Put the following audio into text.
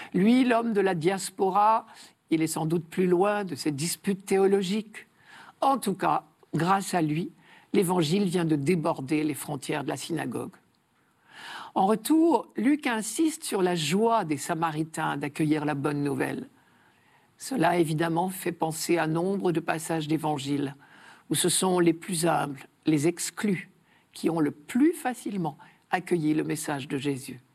Lui, l'homme de la diaspora, il est sans doute plus loin de ces disputes théologiques. En tout cas, grâce à lui, l'Évangile vient de déborder les frontières de la synagogue. En retour, Luc insiste sur la joie des Samaritains d'accueillir la bonne nouvelle. Cela, évidemment, fait penser à nombre de passages d'Évangile où ce sont les plus humbles, les exclus, qui ont le plus facilement accueilli le message de Jésus.